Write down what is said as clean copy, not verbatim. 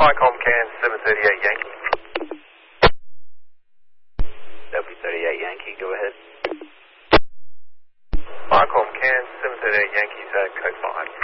Icom Can 738 Yankee. W38 Yankee, go ahead. Icom Can 738 Yankee, code 5.